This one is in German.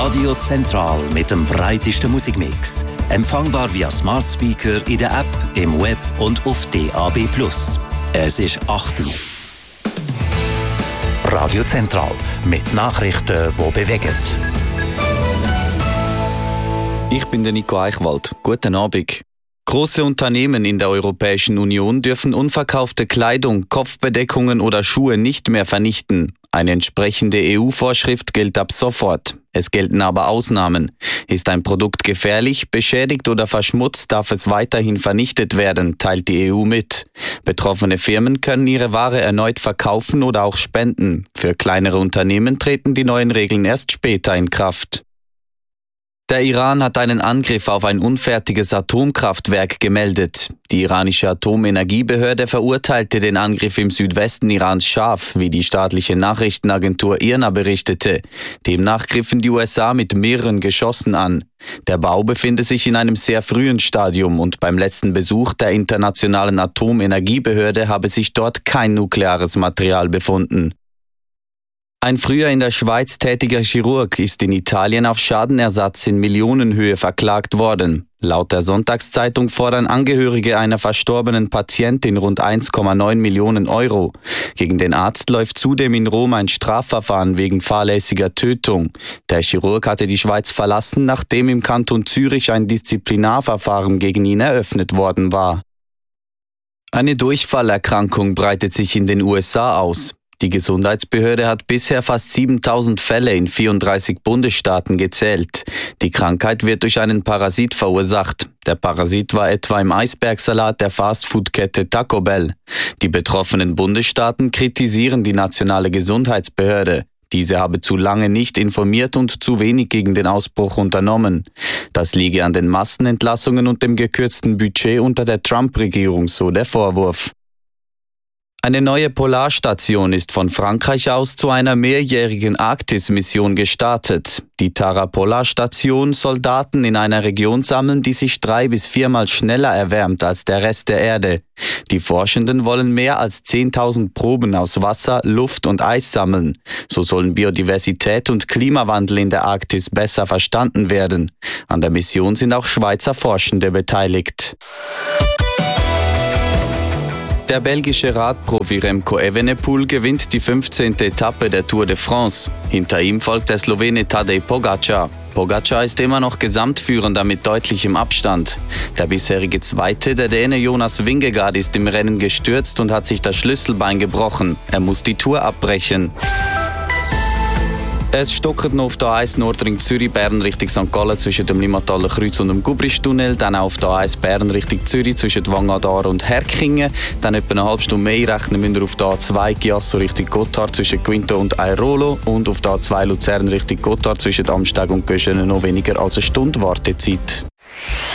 Radio Zentral mit dem breitesten Musikmix. Empfangbar via Smart Speaker in der App, im Web und auf DAB+. Es ist 8 Uhr. Radio Zentral mit Nachrichten, die bewegen. Ich bin der Nico Eichwald. Guten Abend. Große Unternehmen in der Europäischen Union dürfen unverkaufte Kleidung, Kopfbedeckungen oder Schuhe nicht mehr vernichten. Eine entsprechende EU-Vorschrift gilt ab sofort. Es gelten aber Ausnahmen. Ist ein Produkt gefährlich, beschädigt oder verschmutzt, darf es weiterhin vernichtet werden, teilt die EU mit. Betroffene Firmen können ihre Ware erneut verkaufen oder auch spenden. Für kleinere Unternehmen treten die neuen Regeln erst später in Kraft. Der Iran hat einen Angriff auf ein unfertiges Atomkraftwerk gemeldet. Die iranische Atomenergiebehörde verurteilte den Angriff im Südwesten Irans scharf, wie die staatliche Nachrichtenagentur IRNA berichtete. Demnach griffen die USA mit mehreren Geschossen an. Der Bau befinde sich in einem sehr frühen Stadium und beim letzten Besuch der Internationalen Atomenergiebehörde habe sich dort kein nukleares Material befunden. Ein früher in der Schweiz tätiger Chirurg ist in Italien auf Schadenersatz in Millionenhöhe verklagt worden. Laut der Sonntagszeitung fordern Angehörige einer verstorbenen Patientin rund 1,9 Millionen Euro. Gegen den Arzt läuft zudem in Rom ein Strafverfahren wegen fahrlässiger Tötung. Der Chirurg hatte die Schweiz verlassen, nachdem im Kanton Zürich ein Disziplinarverfahren gegen ihn eröffnet worden war. Eine Durchfallerkrankung breitet sich in den USA aus. Die Gesundheitsbehörde hat bisher fast 7.000 Fälle in 34 Bundesstaaten gezählt. Die Krankheit wird durch einen Parasit verursacht. Der Parasit war etwa im Eisbergsalat der Fastfood-Kette Taco Bell. Die betroffenen Bundesstaaten kritisieren die nationale Gesundheitsbehörde. Diese habe zu lange nicht informiert und zu wenig gegen den Ausbruch unternommen. Das liege an den Massenentlassungen und dem gekürzten Budget unter der Trump-Regierung, so der Vorwurf. Eine neue Polarstation ist von Frankreich aus zu einer mehrjährigen Arktis-Mission gestartet. Die Tara-Polarstation soll Daten in einer Region sammeln, die sich 3- bis 4-mal schneller erwärmt als der Rest der Erde. Die Forschenden wollen mehr als 10.000 Proben aus Wasser, Luft und Eis sammeln. So sollen Biodiversität und Klimawandel in der Arktis besser verstanden werden. An der Mission sind auch Schweizer Forschende beteiligt. Der belgische Radprofi Remco Evenepoel gewinnt die 15. Etappe der Tour de France. Hinter ihm folgt der Slowene Tadej Pogačar. Pogačar ist immer noch Gesamtführender mit deutlichem Abstand. Der bisherige Zweite, der Däne Jonas Vingegaard, ist im Rennen gestürzt und hat sich das Schlüsselbein gebrochen. Er muss die Tour abbrechen. Es stockert noch auf der A1 Nordring Zürich, Bern Richtung St. Gallen zwischen dem Limmataler Kreuz und dem Gubristunnel. Dann auf der A1 Bern Richtung Zürich zwischen Wangadar und Herkingen. Dann etwa eine halbe Stunde mehr rechnen müssen wir auf der A2 Chiasso Richtung Gotthard zwischen Quinto und Airolo. Und auf der A2 Luzern Richtung Gotthard zwischen Amsteg und Göschenen noch weniger als eine Stunde Wartezeit.